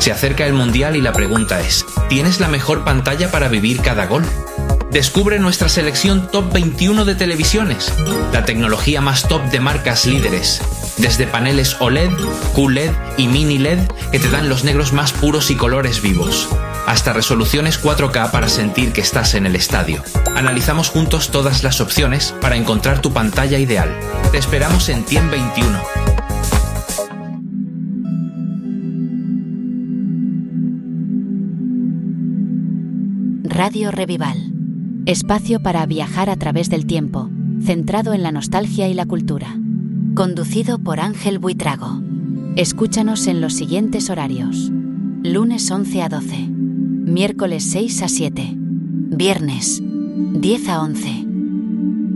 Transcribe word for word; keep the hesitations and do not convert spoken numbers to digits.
Se acerca el Mundial y la pregunta es: ¿tienes la mejor pantalla para vivir cada gol? Descubre nuestra selección top veintiuno de televisiones, la tecnología más top de marcas líderes, desde paneles O L E D, Q L E D y Mini L E D que te dan los negros más puros y colores vivos, hasta resoluciones cuatro K para sentir que estás en el estadio. Analizamos juntos todas las opciones para encontrar tu pantalla ideal. Te esperamos en Tiem veintiuno. Radio Revival. Espacio para viajar a través del tiempo, centrado en la nostalgia y la cultura. Conducido por Ángel Buitrago. Escúchanos en los siguientes horarios: lunes once a doce, miércoles seis a siete, viernes diez a once,